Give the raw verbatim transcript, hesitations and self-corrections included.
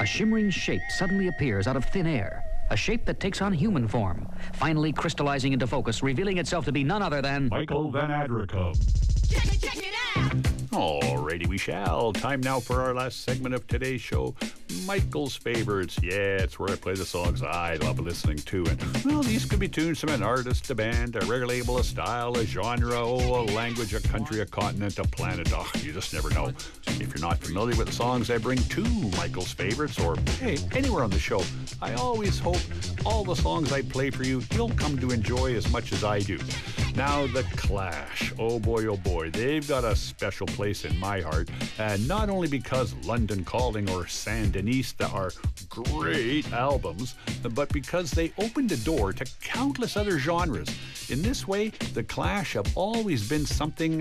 A shimmering shape suddenly appears out of thin air. A shape that takes on human form, finally crystallizing into focus, revealing itself to be none other than Michael Van Adricum. Check it, check it out! Alrighty, we shall. Time now for our last segment of today's show, Michael's Favorites. Yeah, it's where I play the songs I love listening to. And, well, these could be tunes from an artist, a band, a record label, a style, a genre, oh, a language, a country, a continent, a planet. Oh, you just never know. If you're not familiar with the songs I bring to Michael's Favorites, or, hey, anywhere on the show, I always hope all the songs I play for you, you'll come to enjoy as much as I do. Now, The Clash. Oh boy, oh boy. They've got a special place in my heart. And not only because London Calling or San Denise are great albums, but because they opened the door to countless other genres. In this way, The Clash have always been something